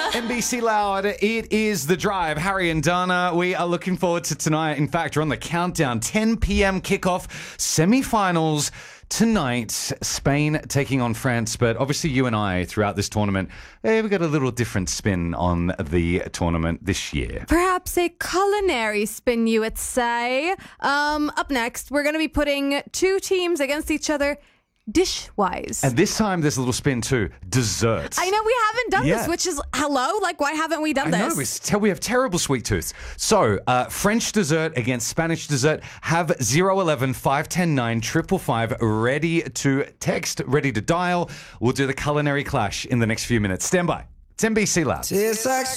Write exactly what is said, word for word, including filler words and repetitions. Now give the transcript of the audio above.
N B C Loud, it is The Drive. Harry and Dana, we are looking forward to tonight. In fact, we're on the countdown. ten p.m. kickoff, semi-finals tonight. Spain taking on France. But obviously you and I, throughout this tournament, eh, we got a little different spin on the tournament this year. Perhaps a culinary spin, you would say. Um, up next, we're going to be putting two teams against each other dish-wise. And this time there's a little spin too. Desserts. I know we haven't done Yeah. this, which is, hello? Like, why haven't we done I this? know, it's te- we have terrible sweet tooths. So, uh, French dessert against Spanish dessert. Have zero one one, five one nine, five five five ready to text, ready to dial. We'll do the culinary clash in the next few minutes. Stand by. It's N B C Loud. Tastes like